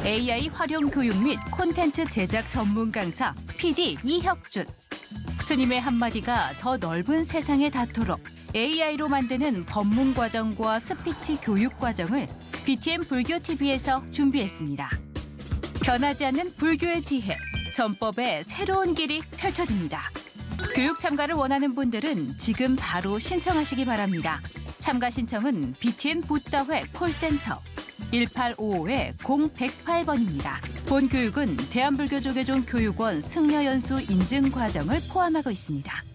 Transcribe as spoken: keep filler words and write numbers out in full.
에이아이 활용 교육 및 콘텐츠 제작 전문 강사 피디 이혁준. 스님의 한마디가 더 넓은 세상에 닿도록 에이아이로 만드는 법문 과정과 스피치 교육 과정을 비티엠 불교티비에서 준비했습니다. 변하지 않는 불교의 지혜, 전법의 새로운 길이 펼쳐집니다. 교육 참가를 원하는 분들은 지금 바로 신청하시기 바랍니다. 참가 신청은 비티엠 붓다회 콜센터 일팔오오 공백팔 번입니다. 본 교육은 대한불교조계종 교육원 승려연수 인증 과정을 포함하고 있습니다.